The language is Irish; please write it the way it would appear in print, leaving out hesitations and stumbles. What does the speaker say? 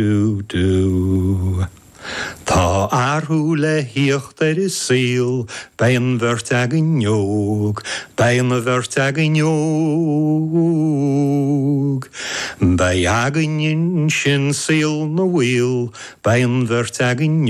do. Tá arthú le hiocht is síl, Bean bhirt ag an neog, Bean a bhirt ag an neog. Bei ag an sin síl na bhíl, Bean bhirt ag an